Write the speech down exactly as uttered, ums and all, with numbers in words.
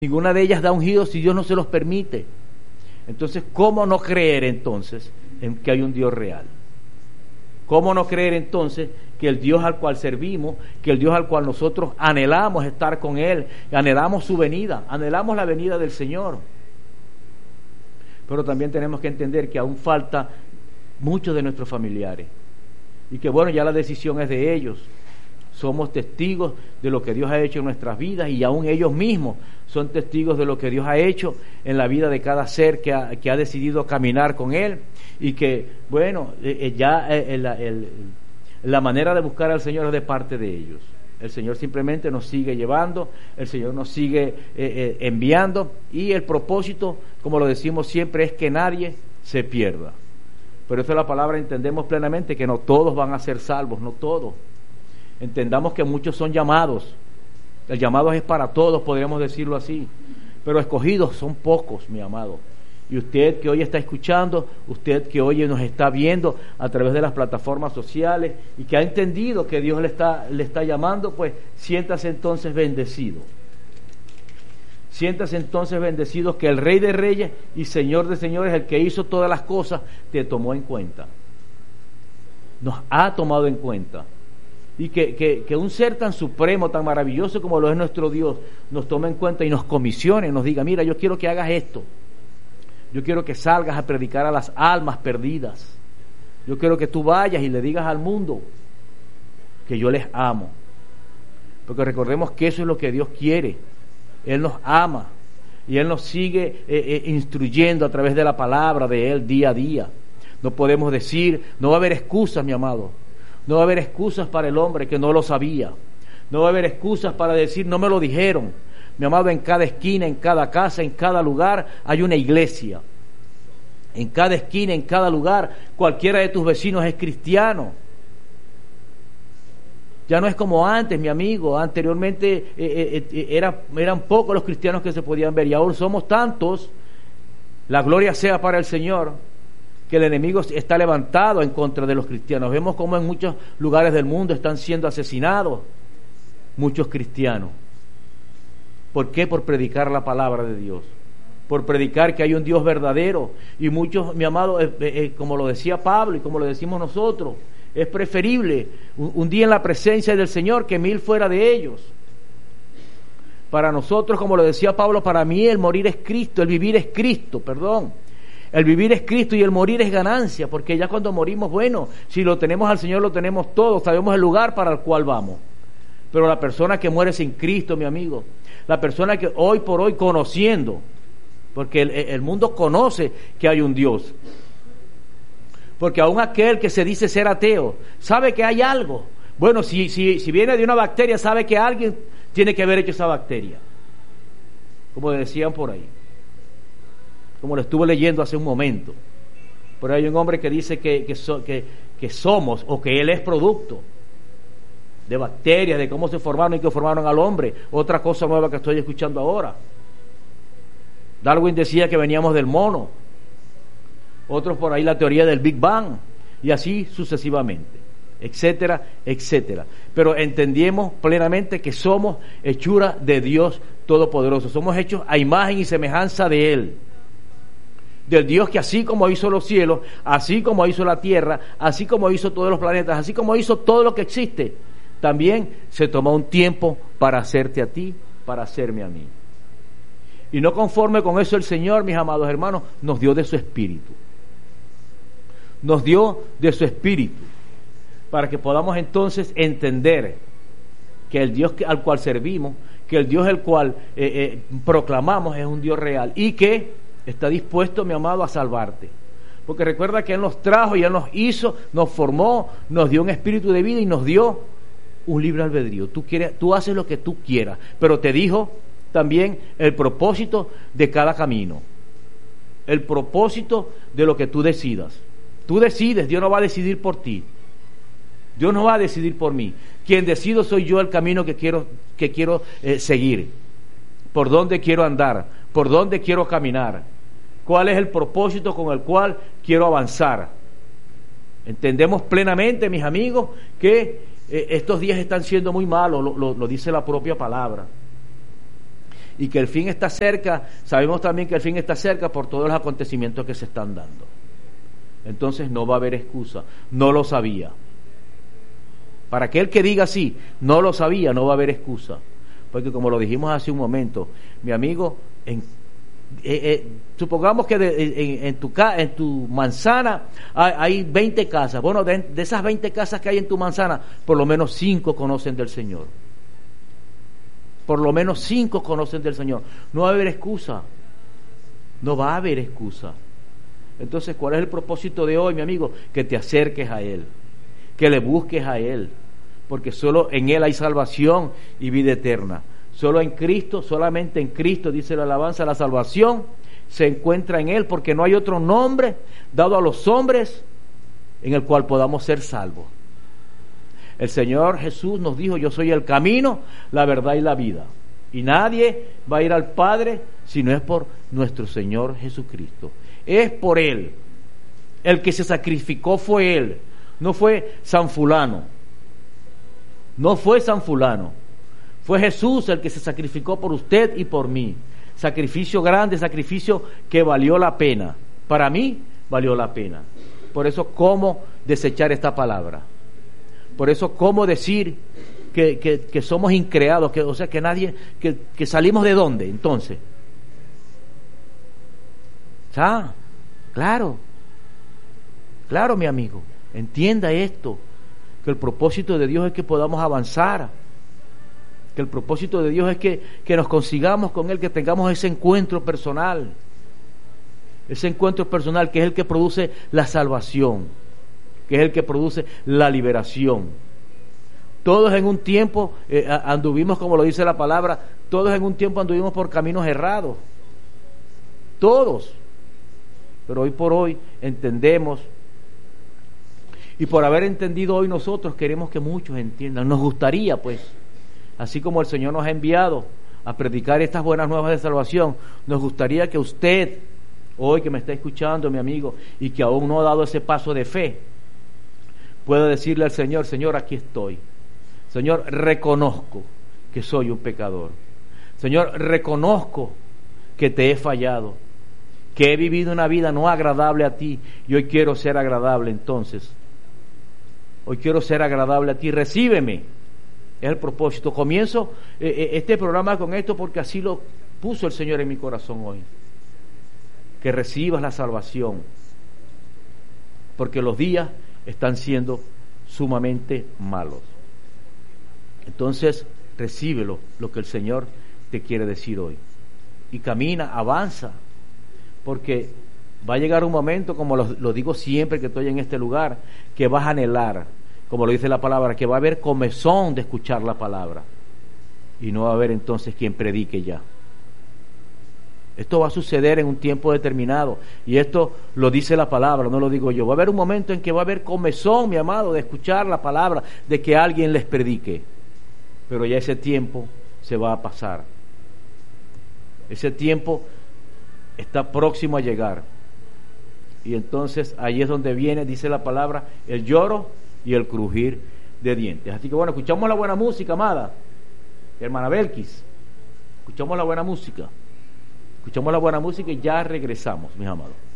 Ninguna de ellas da ungido si Dios no se los permite. Entonces, ¿cómo no creer entonces en que hay un Dios real? ¿Cómo no creer entonces que el Dios al cual servimos, que el Dios al cual nosotros anhelamos estar con Él, anhelamos su venida, anhelamos la venida del Señor? Pero también tenemos que entender que aún falta muchos de nuestros familiares y que bueno, ya la decisión es de ellos. Somos testigos de lo que Dios ha hecho en nuestras vidas y aún ellos mismos son testigos de lo que Dios ha hecho en la vida de cada ser que ha, que ha decidido caminar con Él y que, bueno, eh, ya eh, el, el, la manera de buscar al Señor es de parte de ellos. El Señor simplemente nos sigue llevando, el Señor nos sigue eh, eh, enviando y el propósito, como lo decimos siempre, es que nadie se pierda. Por eso la palabra entendemos plenamente que no todos van a ser salvos, no todos. Entendamos que muchos son llamados. El llamado es para todos, podríamos decirlo así. Pero escogidos son pocos, mi amado. Y usted que hoy está escuchando, usted que hoy nos está viendo a través de las plataformas sociales y que ha entendido que Dios le está, le está llamando, pues siéntase entonces bendecido. Siéntase entonces bendecido que el Rey de Reyes y Señor de Señores, el que hizo todas las cosas, te tomó en cuenta. Nos ha tomado en cuenta. Y que, que, que un ser tan supremo, tan maravilloso como lo es nuestro Dios, nos tome en cuenta y nos comisione, nos diga, mira, yo quiero que hagas esto. Yo quiero que salgas a predicar a las almas perdidas. Yo quiero que tú vayas y le digas al mundo que yo les amo. Porque recordemos que eso es lo que Dios quiere. Él nos ama y Él nos sigue eh, eh, instruyendo a través de la palabra de Él día a día. No podemos decir, no va a haber excusas, mi amado. No va a haber excusas para el hombre que no lo sabía. No va a haber excusas para decir, no me lo dijeron. Mi amado, en cada esquina, en cada casa, en cada lugar hay una iglesia. En cada esquina, en cada lugar, cualquiera de tus vecinos es cristiano. Ya no es como antes, mi amigo. Anteriormente eh, eh, eh, era, eran pocos los cristianos que se podían ver y ahora somos tantos. La gloria sea para el Señor, que el enemigo está levantado en contra de los cristianos. Vemos cómo en muchos lugares del mundo están siendo asesinados muchos cristianos. ¿Por qué? Por predicar la palabra de Dios, por predicar que hay un Dios verdadero. Y muchos, mi amado, eh, eh, como lo decía Pablo y como lo decimos nosotros, es preferible un, un día en la presencia del Señor que mil fuera de ellos. Para nosotros, como lo decía Pablo, para mí el morir es Cristo, el vivir es Cristo, perdón. El vivir es Cristo y el morir es ganancia, porque ya cuando morimos, bueno, si lo tenemos al Señor, lo tenemos todo, sabemos el lugar para el cual vamos. Pero la persona que muere sin Cristo, mi amigo, la persona que hoy por hoy conociendo, porque el, el mundo conoce que hay un Dios, porque aún aquel que se dice ser ateo, sabe que hay algo. Bueno, si, si, si viene de una bacteria, sabe que alguien tiene que haber hecho esa bacteria, como decían por ahí, como lo estuve leyendo hace un momento. Por ahí hay un hombre que dice que, que, so, que, que somos, o que él es producto de bacterias, de cómo se formaron y que formaron al hombre. Otra cosa nueva que estoy escuchando ahora. Darwin decía que veníamos del mono. Otros por ahí la teoría del Big Bang. Y así sucesivamente, etcétera, etcétera. Pero entendemos plenamente que somos hechura de Dios Todopoderoso. Somos hechos a imagen y semejanza de Él. Del Dios que así como hizo los cielos, así como hizo la tierra, así como hizo todos los planetas, así como hizo todo lo que existe, también se tomó un tiempo para hacerte a ti, para hacerme a mí. Y no conforme con eso el Señor, mis amados hermanos, nos dio de su Espíritu. Nos dio de su Espíritu, para que podamos entonces entender que el Dios al cual servimos, que el Dios el cual eh, eh, proclamamos es un Dios real y que está dispuesto, mi amado, a salvarte. Porque recuerda que Él nos trajo y Él nos hizo, nos formó, nos dio un espíritu de vida y nos dio un libre albedrío. Tú quieres, tú haces lo que tú quieras, pero te dijo también el propósito de cada camino, el propósito de lo que tú decidas. Tú decides, Dios no va a decidir por ti. Dios no va a decidir por mí. Quien decido soy yo el camino que quiero, que quiero eh, seguir, por dónde quiero andar, por dónde quiero caminar, cuál es el propósito con el cual quiero avanzar. Entendemos plenamente, mis amigos, que eh, estos días están siendo muy malos, lo, lo, lo dice la propia palabra. y que el fin está cerca, sabemos también que el fin está cerca por todos los acontecimientos que se están dando. Entonces no va a haber excusa, no lo sabía. Para aquel que diga así, no lo sabía, no va a haber excusa. Porque como lo dijimos hace un momento, mi amigo, en, eh, eh, supongamos que de, en, en, tu, en tu manzana hay, hay veinte casas. Bueno, de, de esas veinte casas que hay en tu manzana, por lo menos cinco conocen del Señor. Por lo menos cinco conocen del Señor. No va a haber excusa. No va a haber excusa. Entonces, ¿cuál es el propósito de hoy, mi amigo? Que te acerques a Él, que le busques a Él, porque solo en Él hay salvación y vida eterna. Solo en Cristo, solamente en Cristo, dice la alabanza, la salvación se encuentra en Él, porque no hay otro nombre dado a los hombres en el cual podamos ser salvos. El Señor Jesús nos dijo: yo soy el camino, la verdad y la vida, y nadie va a ir al Padre si no es por nuestro Señor Jesucristo. Es por Él. El que se sacrificó fue Él, no fue San fulano, no fue San fulano, fue Jesús el que se sacrificó por usted y por mí. Sacrificio grande, sacrificio que valió la pena. Para mí valió la pena. Por eso, ¿cómo desechar esta palabra? Por eso, ¿cómo decir que, que, que somos increados? Que, o sea, que nadie, que, que salimos de dónde, entonces. ¿Ah? Claro, claro, mi amigo, entienda esto, que el propósito de Dios es que podamos avanzar, que el propósito de Dios es que, que nos consigamos con Él, que tengamos ese encuentro personal, ese encuentro personal que es el que produce la salvación, que es el que produce la liberación. Todos en un tiempo eh, anduvimos, como lo dice la palabra, todos en un tiempo anduvimos por caminos errados, todos. Pero hoy por hoy entendemos, y por haber entendido hoy nosotros queremos que muchos entiendan. Nos gustaría, pues, así como el Señor nos ha enviado a predicar estas buenas nuevas de salvación, nos gustaría que usted, hoy que me está escuchando, mi amigo, y que aún no ha dado ese paso de fe, pueda decirle al Señor: Señor, aquí estoy. Señor, reconozco que soy un pecador. Señor, reconozco que te he fallado, que he vivido una vida no agradable a ti, y hoy quiero ser agradable. Entonces, hoy quiero ser agradable a ti, recíbeme. Es el propósito. Comienzo eh, este programa con esto porque así lo puso el Señor en mi corazón hoy, que recibas la salvación, porque los días están siendo sumamente malos. Entonces, recíbelo, lo que el Señor te quiere decir hoy, y camina, avanza, porque va a llegar un momento, como lo, lo digo siempre que estoy en este lugar, que vas a anhelar, como lo dice la palabra, que va a haber comezón de escuchar la palabra, y no va a haber entonces quien predique ya. Esto va a suceder en un tiempo determinado, y esto lo dice la palabra, no lo digo yo. Va a haber un momento en que va a haber comezón, mi amado, de escuchar la palabra, de que alguien les predique, pero ya ese tiempo se va a pasar. Ese tiempo está próximo a llegar, y entonces ahí es donde viene, dice la palabra, el lloro y el crujir de dientes. Así que bueno, escuchamos la buena música, amada hermana Belkis, escuchamos la buena música, escuchamos la buena música y ya regresamos, mis amados.